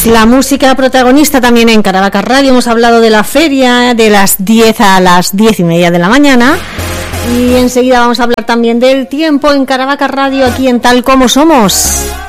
La música protagonista también en Caravaca Radio. Hemos hablado de la feria de las 10 a las 10:30 de la mañana. Y enseguida vamos a hablar también del tiempo en Caravaca Radio, aquí en Tal Como Somos.